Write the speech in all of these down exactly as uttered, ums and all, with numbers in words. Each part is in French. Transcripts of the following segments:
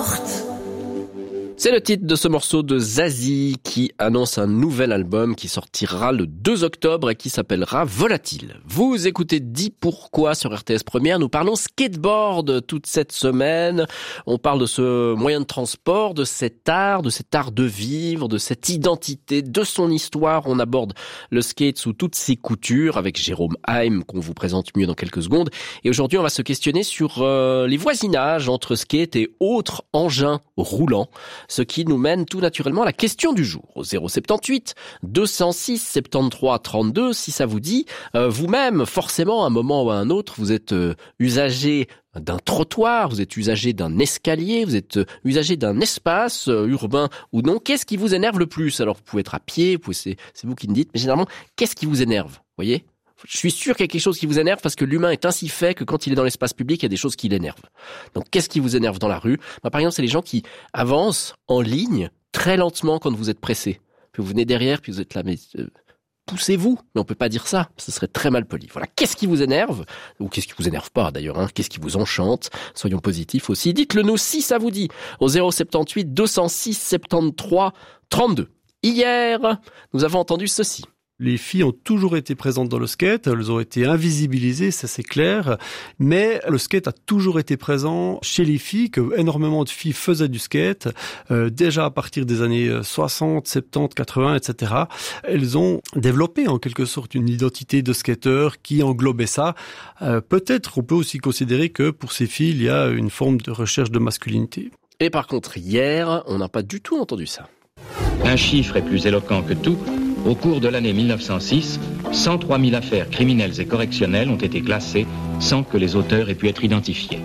porte. C'est le titre de ce morceau de Zazie qui annonce un nouvel album qui sortira le deux octobre et qui s'appellera Volatile. Vous écoutez Dis Pourquoi sur R T S Première. Nous parlons skateboard toute cette semaine. On parle de ce moyen de transport, de cet art, de cet art de vivre, de cette identité, de son histoire. On aborde le skate sous toutes ses coutures avec Jérôme Haim qu'on vous présente mieux dans quelques secondes. Et aujourd'hui, on va se questionner sur euh, les voisinages entre skate et autres engins roulants. Ce qui nous mène tout naturellement à la question du jour, au zéro soixante-dix-huit deux cent six soixante-treize trente-deux, si ça vous dit. Euh, vous-même, forcément, à un moment ou à un autre, vous êtes euh, usager d'un trottoir, vous êtes usager d'un escalier, vous êtes euh, usager d'un espace euh, urbain ou non. Qu'est-ce qui vous énerve le plus? Alors, vous pouvez être à pied, vous pouvez, c'est, c'est vous qui me dites, mais généralement, qu'est-ce qui vous énerve? Voyez? Je suis sûr qu'il y a quelque chose qui vous énerve parce que l'humain est ainsi fait que quand il est dans l'espace public, il y a des choses qui l'énervent. Donc, qu'est-ce qui vous énerve dans la rue? Bah, par exemple, c'est les gens qui avancent en ligne très lentement quand vous êtes pressé. Puis vous venez derrière, puis vous êtes là, mais euh, poussez-vous. Mais on peut pas dire ça. Ce serait très mal poli. Voilà. Qu'est-ce qui vous énerve? Ou qu'est-ce qui vous énerve pas, d'ailleurs, hein? Qu'est-ce qui vous enchante? Soyons positifs aussi. Dites-le nous si ça vous dit. Au zéro soixante-dix-huit deux cent six soixante-treize trente-deux. Hier, nous avons entendu ceci. Les filles ont toujours été présentes dans le skate, elles ont été invisibilisées, ça c'est clair, mais le skate a toujours été présent chez les filles, que énormément de filles faisaient du skate, euh, déjà à partir des années soixante, soixante-dix, quatre-vingts, et cetera. Elles ont développé en quelque sorte une identité de skateur qui englobait ça. Euh, peut-être on peut aussi considérer que pour ces filles, il y a une forme de recherche de masculinité. Et par contre, hier, on n'a pas du tout entendu ça. Un chiffre est plus éloquent que tout. Au cours de l'année mille neuf cent six, cent trois mille affaires criminelles et correctionnelles ont été classées sans que les auteurs aient pu être identifiés.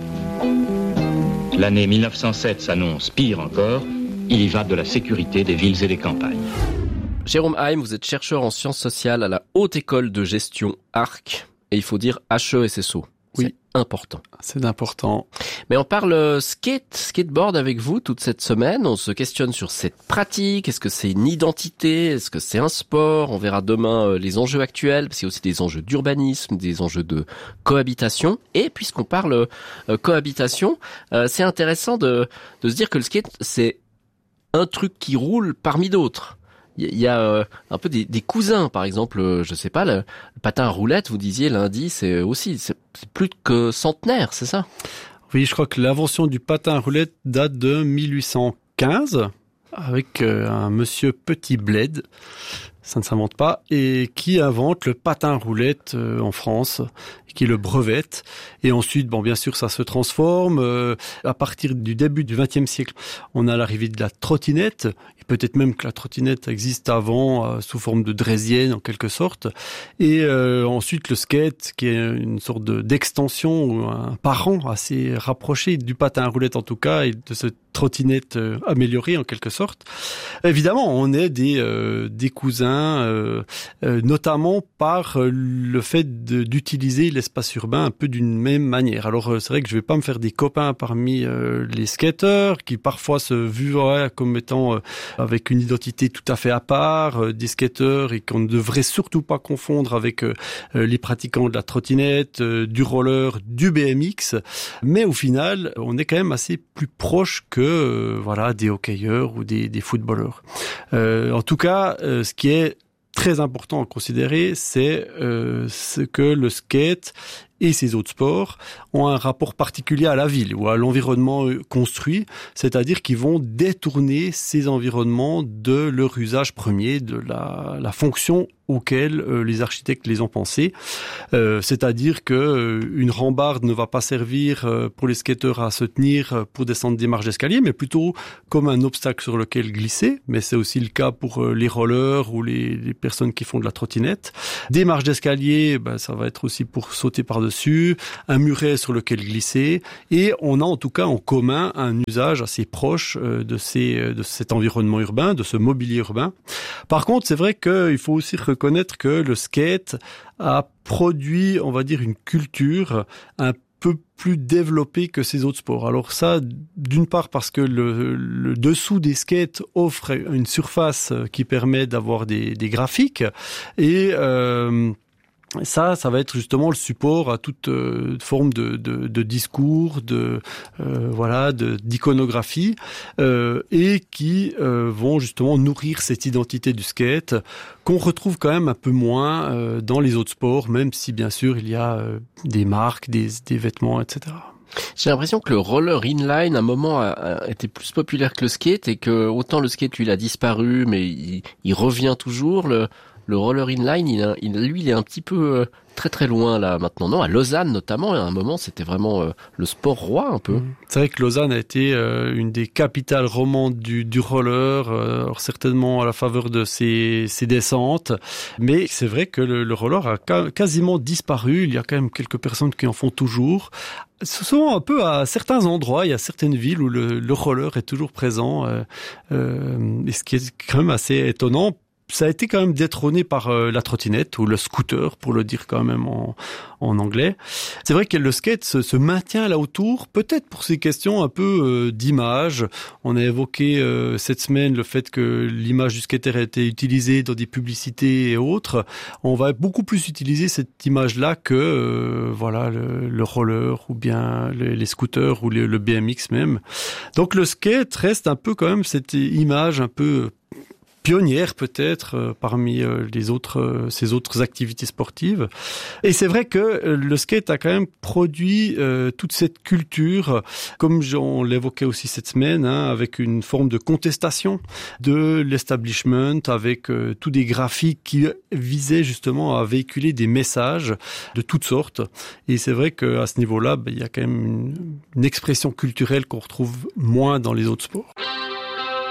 L'année mille neuf cent sept s'annonce pire encore. Il y va de la sécurité des villes et des campagnes. Jérôme Haim, vous êtes chercheur en sciences sociales à la Haute École de Gestion A R C. Et il faut dire H E S S O. Oui. C'est important. C'est important. Mais on parle skate, skateboard avec vous toute cette semaine. On se questionne sur cette pratique. Est-ce que c'est une identité? Est-ce que c'est un sport? On verra demain les enjeux actuels, parce qu'il y a aussi des enjeux d'urbanisme, des enjeux de cohabitation. Et puisqu'on parle euh, cohabitation, euh, c'est intéressant de, de se dire que le skate, c'est un truc qui roule parmi d'autres. Il y a euh, un peu des, des cousins, par exemple, euh, je sais pas, le, le patin à roulettes, vous disiez lundi, c'est aussi c'est, c'est plus que centenaire, c'est ça? Oui, je crois que l'invention du patin à roulettes date de mille huit cent quinze avec euh, un monsieur Petit Bled, ça ne s'invente pas, et qui invente le patin à roulettes euh, en France, qui le brevette. Et ensuite, bon, bien sûr, ça se transforme. Euh, à partir du début du vingtième siècle, on a l'arrivée de la trottinette. Et peut-être même que la trottinette existe avant, euh, sous forme de draisienne, en quelque sorte. Et euh, ensuite, le skate, qui est une sorte de, d'extension, ou un parent assez rapproché du patin à roulettes, en tout cas, et de cette trottinette euh, améliorée, en quelque sorte. Évidemment, on est des, euh, des cousins, euh, euh, notamment par euh, le fait de, d'utiliser les espace urbain un peu d'une même manière. Alors euh, c'est vrai que je vais pas me faire des copains parmi euh, les skateurs qui parfois se voient comme étant euh, avec une identité tout à fait à part, euh, des skateurs, et qu'on ne devrait surtout pas confondre avec euh, les pratiquants de la trottinette, euh, du roller, du B M X. Mais au final, on est quand même assez plus proche que euh, voilà des hockeyeurs ou des, des footballeurs. Euh, en tout cas, euh, ce qui est très important à considérer, c'est euh, ce que le skate et ces autres sports ont un rapport particulier à la ville ou à l'environnement construit, c'est-à-dire qu'ils vont détourner ces environnements de leur usage premier, de la, la fonction auquel euh, les architectes les ont pensés. Euh, c'est-à-dire que euh, une rambarde ne va pas servir euh, pour les skateurs à se tenir euh, pour descendre des marches d'escalier, mais plutôt comme un obstacle sur lequel glisser. Mais c'est aussi le cas pour euh, les rollers ou les, les personnes qui font de la trottinette. Des marches d'escalier, ben, ça va être aussi pour sauter par-dessus, un muret sur lequel glisser. Et on a en tout cas en commun un usage assez proche euh, de, ces, de cet environnement urbain, de ce mobilier urbain. Par contre, c'est vrai qu'il faut aussi reconnaître que le skate a produit, on va dire, une culture un peu plus développée que ces autres sports. Alors ça, d'une part parce que le, le dessous des skates offre une surface qui permet d'avoir des, des graphiques, et euh, Et ça, ça va être justement le support à toute euh, forme de, de, de discours, de euh, voilà, de, d'iconographie, euh, et qui euh, vont justement nourrir cette identité du skate qu'on retrouve quand même un peu moins euh, dans les autres sports, même si bien sûr il y a euh, des marques, des, des vêtements, et cetera. J'ai l'impression que le roller inline, à un moment, a, a été plus populaire que le skate, et que autant le skate, lui, il a disparu, mais il, il revient toujours. Le, le roller inline, il, il, lui, il est un petit peu euh, très très loin là maintenant. Non, à Lausanne notamment, à un moment, c'était vraiment euh, le sport roi un peu. C'est vrai que Lausanne a été euh, une des capitales romandes du, du roller, euh, alors certainement à la faveur de ses, ses descentes, mais c'est vrai que le, le roller a ca- quasiment disparu. Il y a quand même quelques personnes qui en font toujours. Souvent un peu à certains endroits, il y a certaines villes où le, le roller est toujours présent, euh, euh, et ce qui est quand même assez étonnant. Ça a été quand même détrôné par euh, la trottinette ou le scooter, pour le dire quand même en, en anglais. C'est vrai que le skate se, se maintient là autour, peut-être pour ces questions un peu euh, d'image. On a évoqué euh, cette semaine le fait que l'image du skater a été utilisée dans des publicités et autres. On va beaucoup plus utiliser cette image-là que euh, voilà le, le roller ou bien les, les scooters ou les, le B M X même. Donc le skate reste un peu quand même cette image un peu pionnière peut-être euh, parmi euh, les autres euh, ces autres activités sportives. Et c'est vrai que euh, le skate a quand même produit euh, toute cette culture, comme on l'évoquait aussi cette semaine, hein, avec une forme de contestation de l'establishment, avec euh, tous des graphiques qui visaient justement à véhiculer des messages de toutes sortes. Et c'est vrai qu'à ce niveau-là, ben, il y a quand même une, une expression culturelle qu'on retrouve moins dans les autres sports.